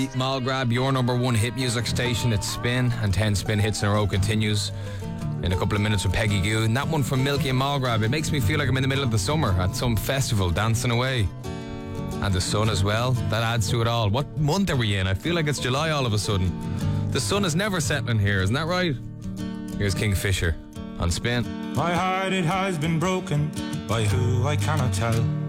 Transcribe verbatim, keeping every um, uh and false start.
Malgrab, your number one hit music station. It's Spin, and ten Spin hits in a row continues in a couple of minutes with Peggy Goo. And that one from Milky and Malgrab, it makes me feel like I'm in the middle of the summer at some festival dancing away. And the sun as well, that adds to it all. What month are we in? I feel like it's July all of a sudden. The sun is never settling here, isn't that right? Here's Kingfisher on Spin. My heart, it has been broken by who I cannot tell.